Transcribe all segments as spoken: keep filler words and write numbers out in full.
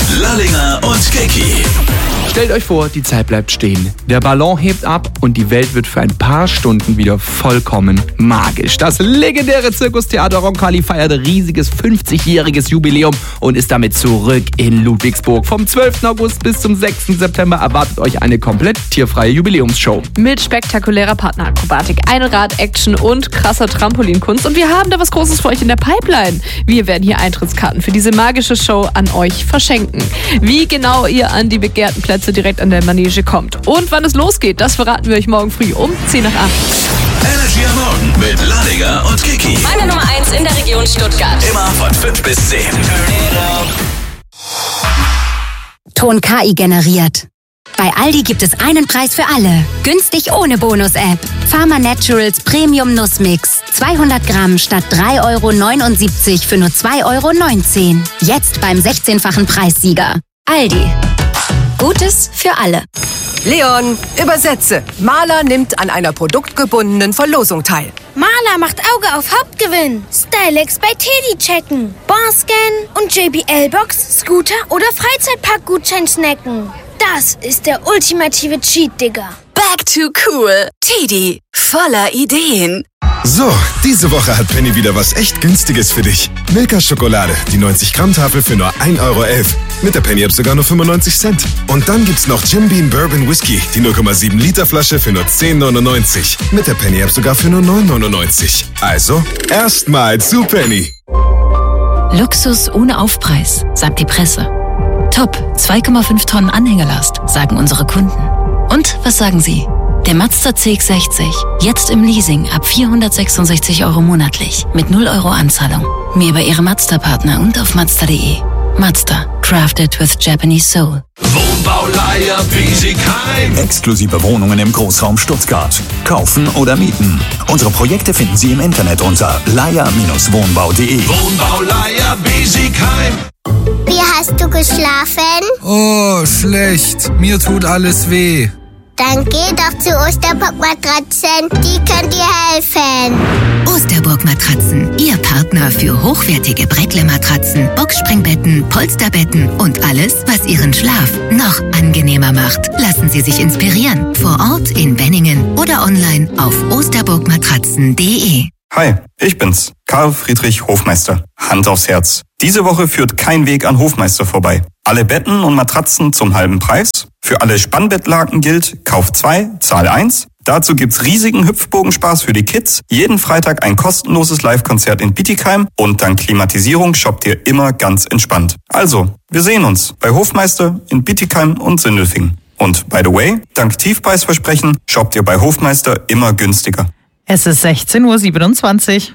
Lallinger und Keki. Stellt euch vor, die Zeit bleibt stehen. Der Ballon hebt ab und die Welt wird für ein paar Stunden wieder vollkommen magisch. Das legendäre Zirkustheater Roncalli feiert riesiges fünfzigjähriges Jubiläum und ist damit zurück in Ludwigsburg. Vom zwölften August bis zum sechsten September erwartet euch eine komplett tierfreie Jubiläumsshow. Mit spektakulärer Partnerakrobatik, Einrad-Action und krasser Trampolinkunst. Und wir haben da was Großes für euch in der Pipeline. Wir werden hier Eintrittskarten für diese magische Show an euch verschenken. Wie genau ihr an die begehrten Plätze direkt an der Manege kommt und wann es losgeht, das verraten wir euch morgen früh um zehn nach acht. Energy am Morgen mit Lallinger und Keki. Meine Nummer eins in der Region Stuttgart. Immer von fünf bis zehn. Ton K I generiert. Bei Aldi gibt es einen Preis für alle. Günstig ohne Bonus-App. Pharma Naturals Premium Nussmix. zweihundert Gramm statt drei Euro neunundsiebzig für nur zwei Euro neunzehn. Jetzt beim sechzehnfachen Preissieger. Aldi. Gutes für alle. Leon, übersetze. Maler nimmt an einer produktgebundenen Verlosung teil. Maler macht Auge auf Hauptgewinn. Stylex bei Teddy checken. Barscan und J B L-Box, Scooter oder Freizeitpark-Gutschein snacken. Das ist der ultimative Cheat, Digga. Back to cool. Teddy, voller Ideen. So, diese Woche hat Penny wieder was echt Günstiges für dich. Milka Schokolade, die neunzig Gramm Tafel für nur ein Euro elf. Mit der Penny-App sogar nur fünfundneunzig Cent. Und dann gibt's noch Jim Beam Bourbon Whisky, die null Komma sieben Liter Flasche für nur zehn neunundneunzig. Mit der Penny-App sogar für nur neun neunundneunzig. Also, erstmal zu Penny. Luxus ohne Aufpreis, sagt die Presse. Top, zwei Komma fünf Tonnen Anhängerlast, sagen unsere Kunden. Und was sagen Sie? Der Mazda C X sechzig, jetzt im Leasing ab vierhundertsechsundsechzig Euro monatlich, mit null Euro Anzahlung. Mehr bei Ihrem Mazda-Partner und auf mazda punkt de. Mazda, crafted with Japanese soul. Wohnbauleiher Biesigheim. Exklusive Wohnungen im Großraum Stuttgart. Kaufen oder mieten. Unsere Projekte finden Sie im Internet unter leier Bindestrich wohnbau punkt de. Wohnbauleiher Biesigheim. Wie hast du geschlafen? Oh, schlecht. Mir tut alles weh. Dann geh doch zu Osterburg Matratzen, die können dir helfen. Osterburg Matratzen, Ihr Partner für hochwertige Breckle-Matratzen, Boxspringbetten, Polsterbetten und alles, was Ihren Schlaf noch angenehmer macht. Lassen Sie sich inspirieren. Vor Ort in Benningen oder online auf osterburg matratzen punkt de. Hi, ich bin's, Karl Friedrich Hofmeister. Hand aufs Herz. Diese Woche führt kein Weg an Hofmeister vorbei. Alle Betten und Matratzen zum halben Preis. Für alle Spannbettlaken gilt, kauf zwei, zahl eins. Dazu gibt's riesigen Hüpfbogenspaß für die Kids. Jeden Freitag ein kostenloses Live-Konzert in Bietigheim. Und dank Klimatisierung shoppt ihr immer ganz entspannt. Also, wir sehen uns bei Hofmeister in Bietigheim und Sindelfingen. Und by the way, dank Tiefpreisversprechen shoppt ihr bei Hofmeister immer günstiger. Es ist sechzehn Uhr siebenundzwanzig.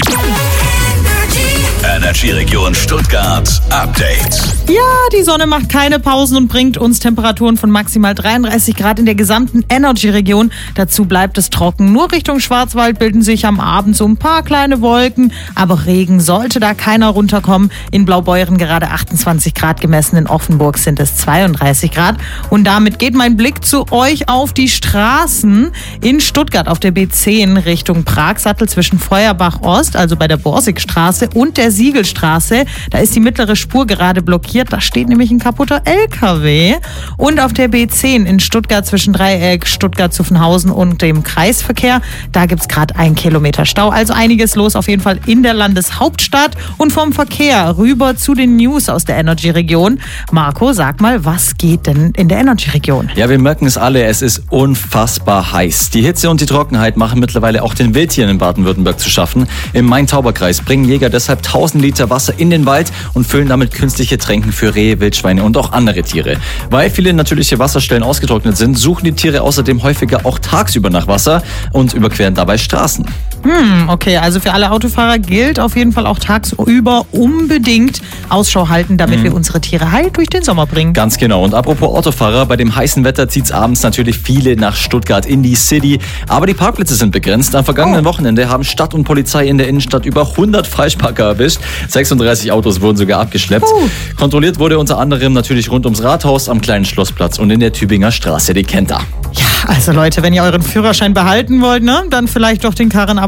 Energy Region Stuttgart Update. Ja, die Sonne macht keine Pausen und bringt uns Temperaturen von maximal dreiunddreißig Grad in der gesamten Energy-Region. Dazu bleibt es trocken. Nur Richtung Schwarzwald bilden sich am Abend so ein paar kleine Wolken. Aber Regen sollte da keiner runterkommen. In Blaubeuren gerade achtundzwanzig Grad gemessen. In Offenburg sind es zweiunddreißig Grad. Und damit geht mein Blick zu euch auf die Straßen. In Stuttgart auf der B zehn Richtung Pragsattel zwischen Feuerbach Ost, also bei der Borsigstraße, und der Siegelstraße. Da ist die mittlere Spur gerade blockiert. Da steht nämlich ein kaputter L K W. Und auf der B zehn in Stuttgart zwischen Dreieck, Stuttgart-Zuffenhausen und dem Kreisverkehr, da gibt es gerade einen Kilometer Stau. Also einiges los auf jeden Fall in der Landeshauptstadt. Und vom Verkehr rüber zu den News aus der Energy-Region. Marco, sag mal, was geht denn in der Energy-Region? Ja, wir merken es alle. Es ist unfassbar heiß. Die Hitze und die Trockenheit machen mittlerweile auch den Wildtieren in Baden-Württemberg zu schaffen. Im Main-Tauber-Kreis bringen Jäger deshalb tausend Liter Wasser in den Wald und füllen damit künstliche Tränken für Rehe, Wildschweine und auch andere Tiere. Weil viele natürliche Wasserstellen ausgetrocknet sind, suchen die Tiere außerdem häufiger auch tagsüber nach Wasser und überqueren dabei Straßen. Hm, okay, also für alle Autofahrer gilt auf jeden Fall auch tagsüber unbedingt Ausschau halten, damit mhm. wir unsere Tiere heil durch den Sommer bringen. Ganz genau. Und apropos Autofahrer, bei dem heißen Wetter zieht's abends natürlich viele nach Stuttgart in die City. Aber die Parkplätze sind begrenzt. Am vergangenen oh. Wochenende haben Stadt und Polizei in der Innenstadt über hundert Falschparker erwischt. sechsunddreißig Autos wurden sogar abgeschleppt. Uh. Kontrolliert wurde unter anderem natürlich rund ums Rathaus, am kleinen Schlossplatz und in der Tübinger Straße. Die kennt ihr. Ja, also Leute, wenn ihr euren Führerschein behalten wollt, ne, dann vielleicht doch den Karren abschleppen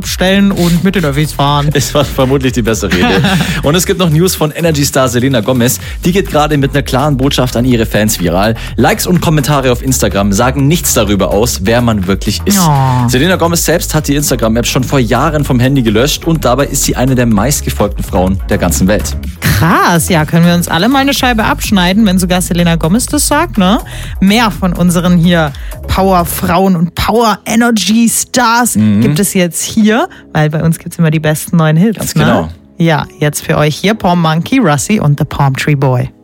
abstellen und mit den Öffis fahren. Es war vermutlich die bessere Idee. Und es gibt noch News von Energy-Star Selena Gomez. Die geht gerade mit einer klaren Botschaft an ihre Fans viral. Likes und Kommentare auf Instagram sagen nichts darüber aus, wer man wirklich ist. Oh. Selena Gomez selbst hat die Instagram-App schon vor Jahren vom Handy gelöscht und dabei ist sie eine der meistgefolgten Frauen der ganzen Welt. Krass, ja, können wir uns alle mal eine Scheibe abschneiden, wenn sogar Selena Gomez das sagt, ne? Mehr von unseren hier Power-Frauen und Power-Energy-Stars mhm. gibt es jetzt hier, weil bei uns gibt es immer die besten neuen Hits. Ganz ne? genau. Ja, jetzt für euch hier Palm Monkey, Russi und The Palm Tree Boy.